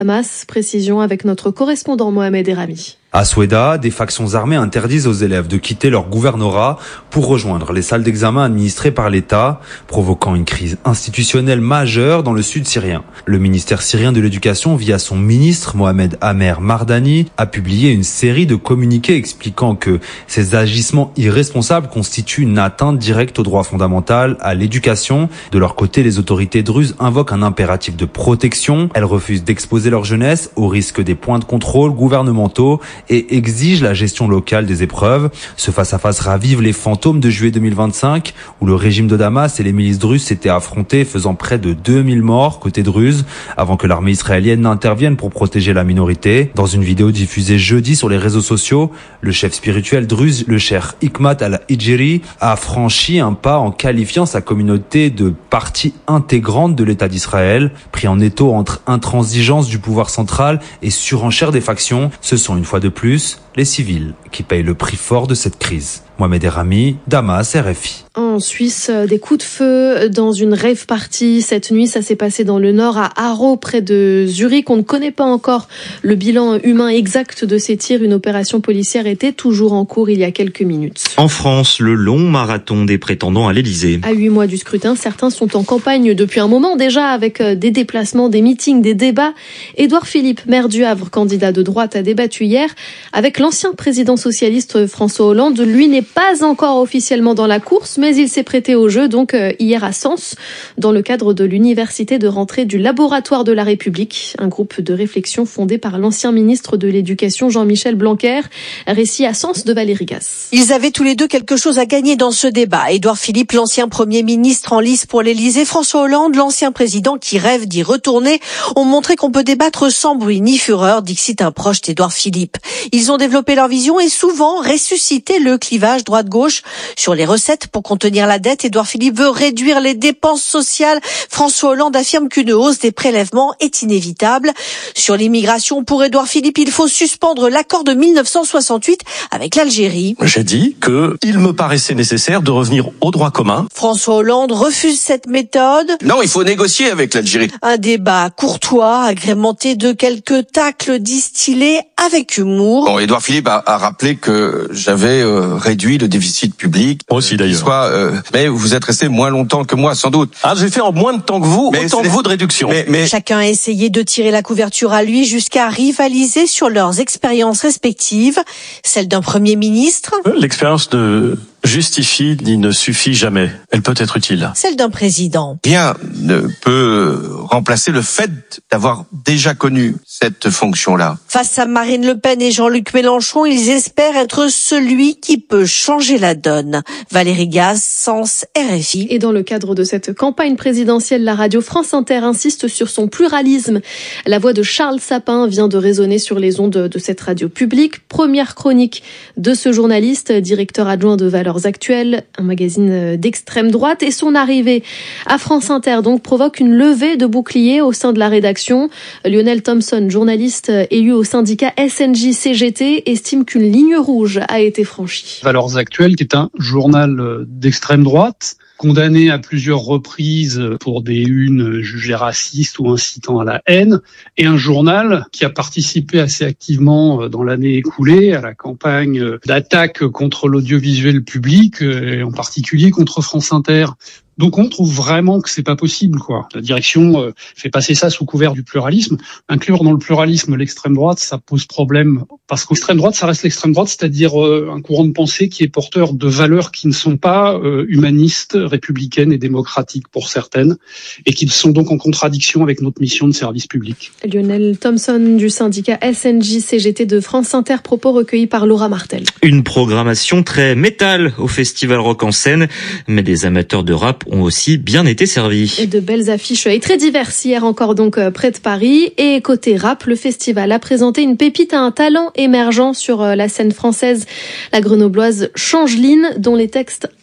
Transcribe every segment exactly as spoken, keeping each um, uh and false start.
Hamas, précision avec notre correspondant Mohamed Erami. À Soueda, des factions armées interdisent aux élèves de quitter leur gouvernorat pour rejoindre les salles d'examen administrées par l'État, provoquant une crise institutionnelle majeure dans le sud syrien. Le ministère syrien de l'Éducation, via son ministre Mohamed Amer Mardani, a publié une série de communiqués expliquant que ces agissements irresponsables constituent une atteinte directe au droit fondamental à l'éducation. De leur côté, les autorités druzes invoquent un impératif de protection. Elles refusent d'exposer leur jeunesse au risque des points de contrôle gouvernementaux et exige la gestion locale des épreuves. Ce face-à-face ravive les fantômes de juillet deux mille vingt-cinq, où le régime de Damas et les milices druzes s'étaient affrontés, faisant près de deux mille morts côté druze, avant que l'armée israélienne n'intervienne pour protéger la minorité. Dans une vidéo diffusée jeudi sur les réseaux sociaux, le chef spirituel druze, le cheikh Hikmat al-Hijri, a franchi un pas en qualifiant sa communauté de partie intégrante de l'État d'Israël. Pris en étau entre intransigeance du pouvoir central et surenchère des factions, ce sont une fois de plus les civils qui payent le prix fort de cette crise. Mohamed Erami, Damas, R F I. En Suisse, des coups de feu dans une rave party. Cette nuit, ça s'est passé dans le nord, à Aarau, près de Zurich. On ne connaît pas encore le bilan humain exact de ces tirs. Une opération policière était toujours en cours il y a quelques minutes. En France, le long marathon des prétendants à l'Élysée. À huit mois du scrutin, certains sont en campagne depuis un moment déjà, avec des déplacements, des meetings, des débats. Édouard Philippe, maire du Havre, candidat de droite, a débattu hier avec l'ancien président socialiste François Hollande. Lui n'est pas encore officiellement dans la course, mais il s'est prêté au jeu donc hier à Sens, dans le cadre de l'université de rentrée du Laboratoire de la République, un groupe de réflexion fondé par l'ancien ministre de l'Éducation Jean-Michel Blanquer. Récit à Sens de Valérie Gasse. Ils avaient tous les deux quelque chose à gagner dans ce débat. Édouard Philippe, l'ancien Premier ministre en lice pour l'Élysée, François Hollande, l'ancien président qui rêve d'y retourner, ont montré qu'on peut débattre sans bruit ni fureur, dixit un proche d'Édouard Philippe. Ils ont développé leur vision et souvent ressuscité le clivage droite-gauche. Sur les recettes pour contenir la dette, Édouard Philippe veut réduire les dépenses sociales. François Hollande affirme qu'une hausse des prélèvements est inévitable. Sur l'immigration, pour Édouard Philippe, il faut suspendre l'accord de mille neuf cent soixante-huit avec l'Algérie. J'ai dit qu'il me paraissait nécessaire de revenir au droit commun. François Hollande refuse cette méthode. Non, il faut négocier avec l'Algérie. Un débat courtois, agrémenté de quelques tacles distillés avec humour. Bon, Édouard Philippe a, a rappelé que j'avais euh, réduit le déficit public. Moi aussi d'ailleurs. Soit, euh, mais vous êtes resté moins longtemps que moi, sans doute. Ah, j'ai fait en moins de temps que vous, mais autant que vous de réduction. Mais, mais... Chacun a essayé de tirer la couverture à lui jusqu'à rivaliser sur leurs expériences respectives. Celle d'un Premier ministre. L'expérience de justifie ni ne suffit jamais. Elle peut être utile. Celle d'un président. Rien ne peut remplacer le fait d'avoir déjà connu cette fonction-là. Face à Marine Le Pen et Jean-Luc Mélenchon, ils espèrent être celui qui peut changer la donne. Valérie Gasse, Sens, R F I. Et dans le cadre de cette campagne présidentielle, la radio France Inter insiste sur son pluralisme. La voix de Charles Sapin vient de résonner sur les ondes de cette radio publique. Première chronique de ce journaliste, directeur adjoint de Valeurs Actuelles, un magazine d'extrême droite, et son arrivée à France Inter donc provoque une levée de boucliers au sein de la rédaction. Lionel Thompson, journaliste élu au syndicat S N J C G T, estime qu'une ligne rouge a été franchie. Valeurs Actuelles, qui est un journal d'extrême droite, condamné à plusieurs reprises pour des unes jugées racistes ou incitant à la haine, et un journal qui a participé assez activement dans l'année écoulée à la campagne d'attaque contre l'audiovisuel public, et en particulier contre France Inter. Donc on trouve vraiment que c'est pas possible, quoi. La direction euh, fait passer ça sous couvert du pluralisme. Inclure dans le pluralisme l'extrême droite, ça pose problème, parce que l'extrême droite, ça reste l'extrême droite, c'est-à-dire euh, un courant de pensée qui est porteur de valeurs qui ne sont pas euh, humanistes, républicaines et démocratiques pour certaines, et qui sont donc en contradiction avec notre mission de service public. Lionel Thompson du syndicat S N J C G T de France Inter, propos recueillis par Laura Martel. Une programmation très métal au Festival Rock en Seine, mais des amateurs de rap ont aussi bien été servis. Et de belles affiches et très diverses hier encore donc près de Paris. Et côté rap, le festival a présenté une pépite à un talent émergent sur la scène française, la grenobloise Changeline, dont les textes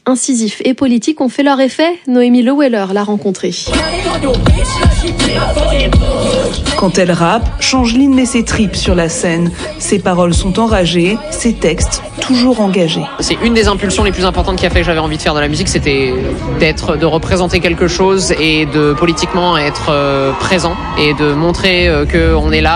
incisifs et politiques ont fait leur effet. Noémie Leweller l'a rencontrée. Quand elle rappe, Changeline met ses tripes sur la scène. Ses paroles sont enragées, ses textes toujours engagés. C'est une des impulsions les plus importantes qui a fait que j'avais envie de faire de la musique, c'était d'être, de représenter quelque chose et de politiquement être présent et de montrer qu'on est là